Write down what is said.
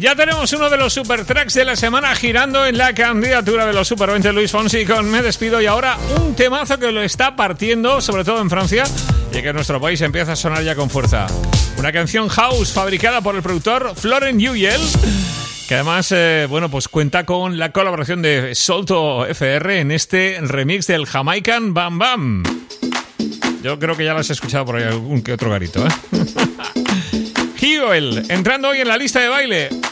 Ya tenemos uno de los super tracks de la semana girando en la candidatura de los Super 20, Luis Fonsi con Me Despido, y ahora un temazo que lo está partiendo, sobre todo en Francia, y que en nuestro país empieza a sonar ya con fuerza. Una canción house fabricada por el productor Florent Yuyel, que además, pues cuenta con la colaboración de Solto FR en este remix del Jamaican Bam Bam. Yo creo que ya lo has escuchado por ahí algún que otro garito, Yuyel, entrando hoy en la lista de baile.